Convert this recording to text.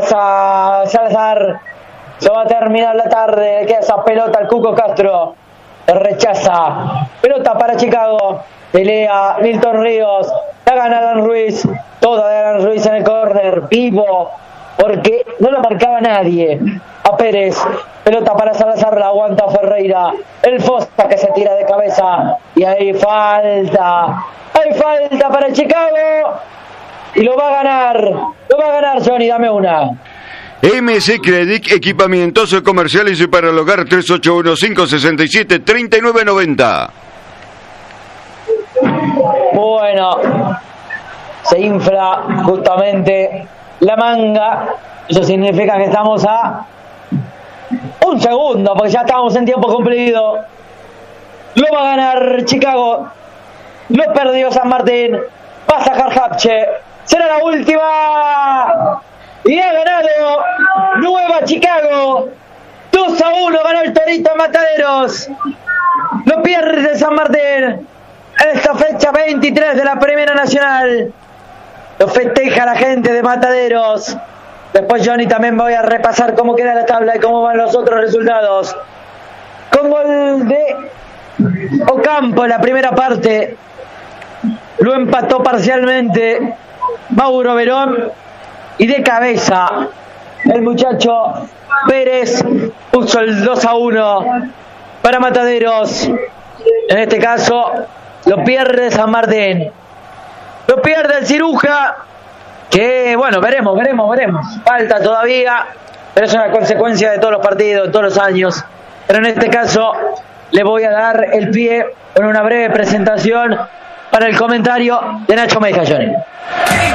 rechaza Salazar. Se va a terminar la tarde. Le queda esa pelota al Cuco Castro. Rechaza. Pelota para Chicago. Pelea Milton Ríos. La gana Alan Ruiz. Toda de Alan Ruiz en el córner. Vivo. Porque no lo marcaba nadie. A Pérez. Pelota para Salazar. La aguanta Ferreira. El Fosta que se tira de cabeza. Y hay falta. Hay falta para Chicago. Y lo va a ganar. Lo va a ganar, Johnny. Dame una. MC Credit, equipamientos comerciales y para el hogar, 381-567-3990. Bueno, se infla justamente la manga. Eso significa que estamos a un segundo, porque ya estamos en tiempo cumplido. Lo va a ganar Chicago. Lo perdió San Martín. Va a sacar Hapche. Será la última. Y ha ganado Nueva Chicago. 2-1 ganó el Torito Mataderos. Lo pierde San Martín en esta fecha 23 de la Primera Nacional. Lo festeja la gente de Mataderos. Después, Johnny, también voy a repasar cómo queda la tabla y cómo van los otros resultados. Con gol de Ocampo en la primera parte. Lo empató parcialmente Mauro Verón. Y de cabeza, el muchacho Pérez puso el 2-1 para Mataderos. En este caso, lo pierde San Martín. Lo pierde el Ciruja, que bueno, veremos. Falta todavía, pero es una consecuencia de todos los partidos, de todos los años. Pero en este caso, le voy a dar el pie con una breve presentación para el comentario de Nacho Meja, Johnny.